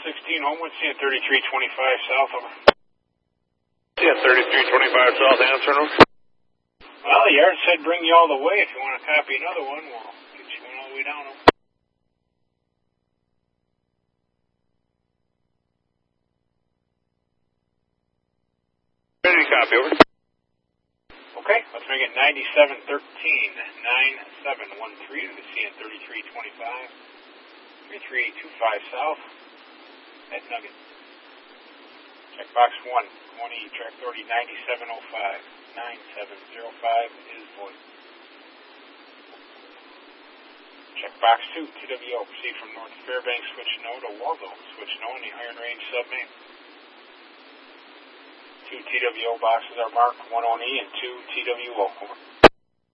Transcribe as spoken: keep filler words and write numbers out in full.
sixteen Homewood, C N thirty-three twenty-five South, over. C N thirty-three twenty-five South, answer, no? Well, the yard said bring you all the way. If you want to copy another one, we'll get you one all the way down, over. Ready to copy, over. Okay, let's make it ninety-seven thirteen, nine seven one three to the C N thirty-three twenty-five, thirty-three twenty-five South, at Nugget. Check box one, twenty, track authority ninety-seven oh five, nine seven oh five is void. Check box two, T W O, proceed from North Fairbanks, switch no to Waldo, switch no in the iron range submain. Two T W O boxes are marked, one on E and two T W O, over.